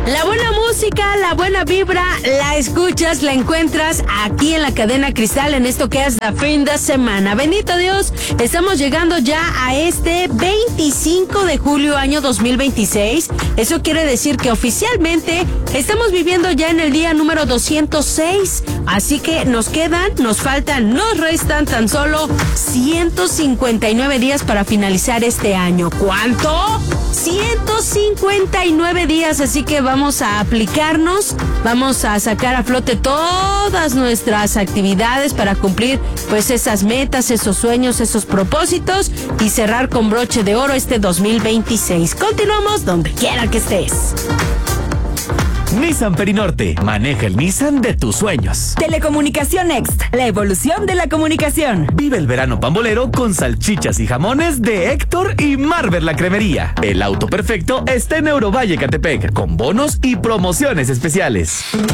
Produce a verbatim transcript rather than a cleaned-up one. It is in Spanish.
La buena música, la buena vibra, la escuchas, la encuentras aquí en la cadena Cristal en esto que es la fin de semana. Bendito Dios, estamos llegando ya a este veinticinco de julio año dos mil veintiséis. Eso quiere decir que oficialmente estamos viviendo ya en el día número doscientos seis. Así que nos quedan, nos faltan, nos restan tan solo ciento cincuenta y nueve días para finalizar este año. ¿Cuánto? ciento cincuenta y nueve días, así que vamos a aplicarnos, vamos a sacar a flote todas nuestras actividades para cumplir pues esas metas, esos sueños, esos propósitos y cerrar con broche de oro este dos mil veintiséis. Continuamos donde quiera que estés. Nissan Perinorte, maneja el Nissan de tus sueños. Telecomunicación Next, la evolución de la comunicación. Vive el verano pambolero con salchichas y jamones de Héctor y Marvel la Cremería. El auto perfecto está en Eurovalle Catepec, con bonos y promociones especiales.